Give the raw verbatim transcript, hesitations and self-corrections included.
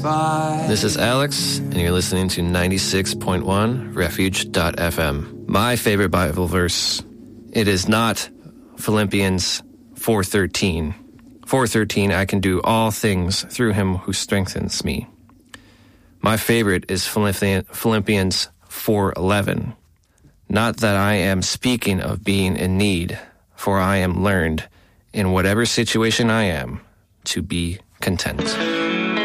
This is Alex, and you're listening to ninety-six point one Refuge dot f m. My favorite Bible verse, it is not Philippians four thirteen. four thirteen, I can do all things through him who strengthens me. My favorite is Philippians four eleven. Not that I am speaking of being in need, for I am learned, in whatever situation I am, to be content.